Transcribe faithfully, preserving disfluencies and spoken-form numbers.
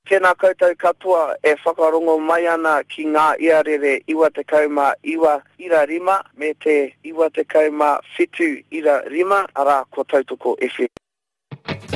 Tēnā koutou katoa e whakarongo mai ana ki ngā iarere iwa te kauma iwa ira rima me te iwa te kauma whitu ira rima ara ko tautoko F M.